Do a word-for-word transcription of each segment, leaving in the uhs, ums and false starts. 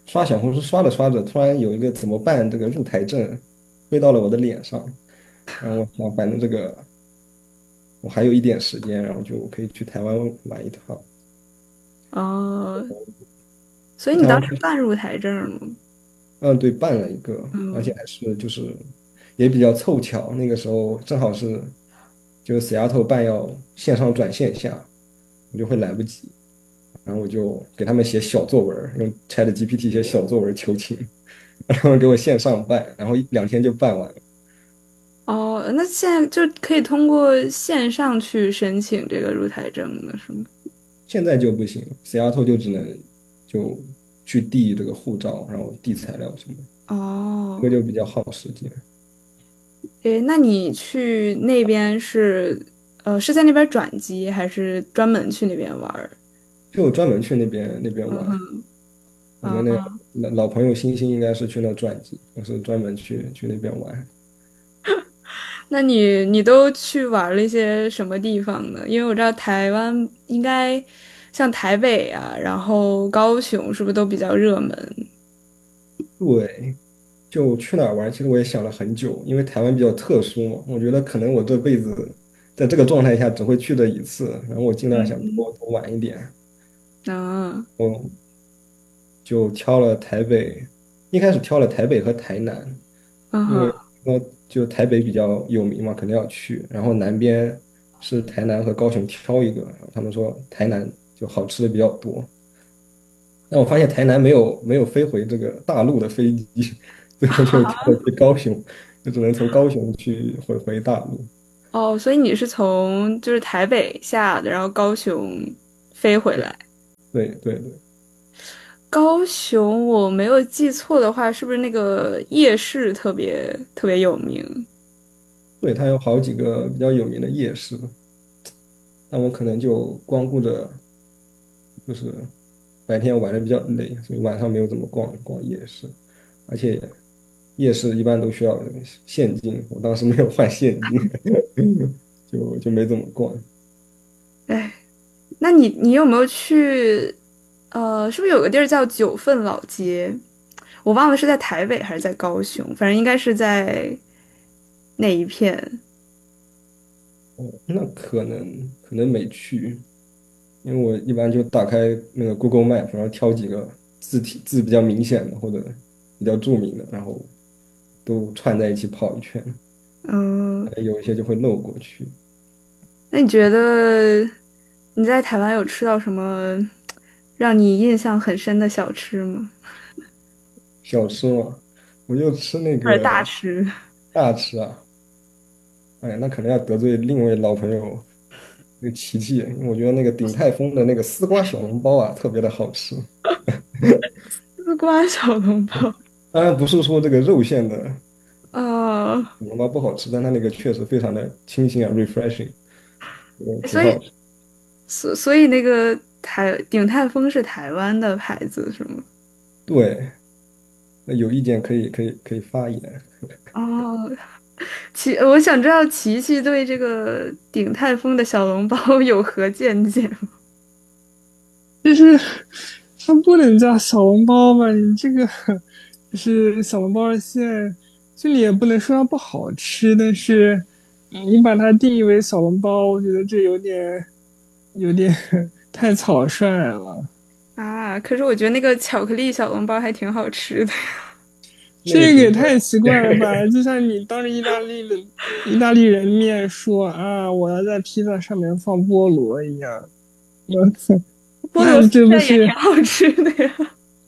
刷小红书刷着刷着，突然有一个怎么办这个入台证飞到了我的脸上，然后我想反正这个我还有一点时间，然后就可以去台湾玩一趟。 哦，所以你当时去台湾， 办入台证了吗？ 嗯，对，办了一个，而且嗯。 还是就是也比较凑巧，那个时候正好是就是 Seattle 办要线上转线下，我就会来不及，然后我就给他们写小作文儿用 ChatGPT 写小作文儿求情，让他们给我线上办，然后一两天就办完了。 哦，那现在就可以通过线上去申请这个入台证了，是吗？ 现在就不行，Seattle 就只能就去递这个护照，然后递材料什么的，这个哦， 就比较耗时间。 诶，那你去那边是，呃，是在那边转机，还是专门去那边玩儿？ 就专门去那边那边玩。 嗯哼。 我跟那个老老朋友星星应该是去那转机，我是专门去去那边玩。 那你你都去玩了一些什么地方呢？因为我知道台湾应该像台北啊，然后高雄是不是都比较热门？ 对，就去哪儿玩，其实我也想了很久，因为台湾比较特殊嘛，我觉得可能我这辈子在这个状态下只会去这一次，然后我尽量想嗯。 多多玩一点。 啊。 我就挑了台北，一开始挑了台北和台南， 嗯哼。 因为说就台北比较有名嘛，肯定要去。然后南边是台南和高雄挑一个，然后他们说台南就好吃的比较多。但我发现台南没有没有飞回这个大陆的飞机，最后就挑了去高雄，就只能从高雄去回回大陆。 哦，所以你是从就是台北下的，然后高雄飞回来。 对对对高雄我没有记错的话，是不是那个夜市特别特别有名？ 对，它有好几个比较有名的夜市，但我可能就光顾着就是白天玩的比较累，所以晚上没有怎么逛逛夜市，而且夜市一般都需要现金，我当时没有换现金，就就没怎么逛。 哎，那你你有没有去？呃，是不是有个地儿叫九份老街？我忘了是在台北还是在高雄，反正应该是在那一片。 那可能可能没去，因为我一般就打开那个 Google Map，然后挑几个字体字比较明显的或者比较著名的，然后都串在一起跑一圈， 嗯。 有一些就会漏过去。 那你觉得你在台湾有吃到什么让你印象很深的小吃吗？ 小吃嘛，我就吃那或者大个吃？ 大吃啊，哎呀，那可能要得罪另一位老朋友那个琪琪，因为我觉得那个鼎泰丰的那个丝瓜小笼包啊，特别的好吃。 丝瓜小笼包。 当然不是说这个肉馅的啊， 小笼包不好吃，但它那个确实非常的清新啊，refreshing，嗯，挺所以好吃。 所所以那个台鼎泰丰是台湾的牌子是吗？ 对，那有意见可以可以可以发言。 哦，琪，我想知道琪琪对这个鼎泰丰的小笼包有何见解吗？ 就是它不能叫小笼包吧？你这个就是小笼包的馅，这里也不能说它不好吃，但是嗯你把它定义为小笼包，我觉得这有点有点太草率了。 啊，可是我觉得那个巧克力小笼包还挺好吃的。 这个也那个太奇怪了吧？就像你当着意大利的意大利人面说啊，我要在披萨上面放菠萝一样，我操， 菠萝披那这不萨也挺是好吃的呀。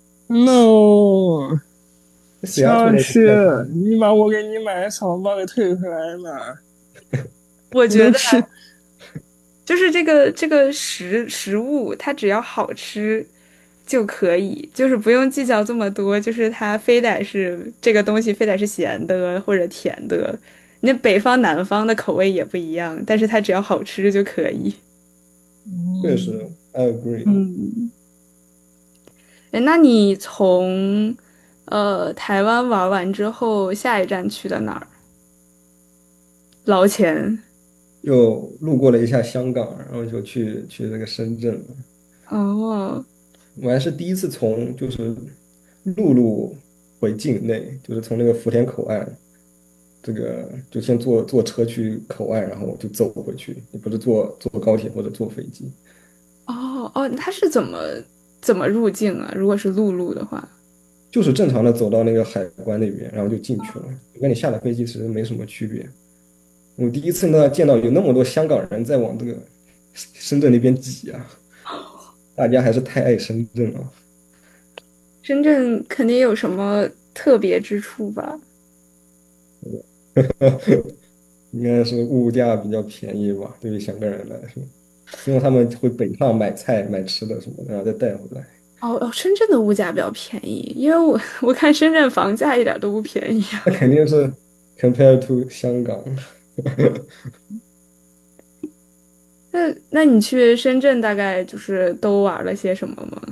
no？ 死丫头像的鼎泰是丰， 你把我给你买的小笼包给退回来嘛？ 我觉得你都吃， 就是这个这个食食物，它只要好吃就可以，就是不用计较这么多，就是它非得是这个东西非得是咸的或者甜的，那北方南方的口味也不一样，但是它只要好吃就可以。 确嗯， 实，I agree。 嗯。哎，那你从呃台湾玩完之后，下一站去的哪儿？捞钱。 就路过了一下香港，然后就去去这个深圳了。 哦。 我还是第一次从就是陆路回境内，就是从那个福田口岸，这个就先坐坐车去口岸，然后就走回去。你不是坐坐高铁或者坐飞机， 哦哦，它是怎么怎么入境啊？如果是陆路的话， 就是正常的走到那个海关那边，然后就进去了，跟你下了飞机其实没什么区别。我第一次呢见到有那么多香港人在往这个深圳那边挤啊，大家还是太爱深圳了。 深圳肯定有什么特别之处吧？ 应该是物价比较便宜吧，对于香港人来说，因为他们会北上买菜、买吃的什么的，然后再带回来。 哦哦，深圳的物价比较便宜，因为我我看深圳房价一点都不便宜啊。 那肯定是 compared to 香港。 那那你去深圳大概就是都玩了些什么吗？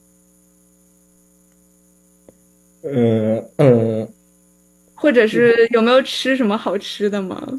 嗯嗯， 或者是有没有吃什么好吃的吗？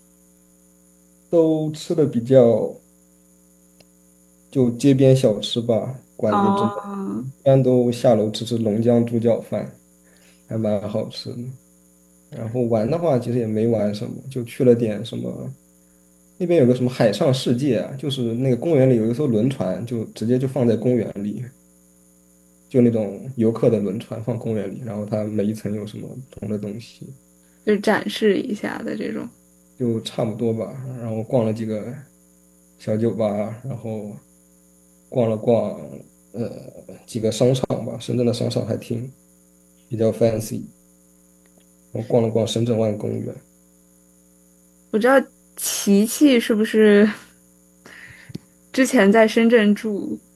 都吃的比较就街边小吃吧，馆子之类的， 哦， 一般都下楼吃吃龙江猪脚饭，还蛮好吃的。然后玩的话，其实也没玩什么，就去了点什么，那边有个什么海上世界啊，就是那个公园里有一艘轮船，就直接就放在公园里，就那种游客的轮船放公园里，然后它每一层有什么不同的东西， 就是展示一下的这种。 就差不多吧。然后逛了几个小酒吧，然后逛了逛呃几个商场吧，深圳的商场还挺比较 fancy，然后逛了逛深圳湾公园。 我知道琪琪是不是之前在深圳住？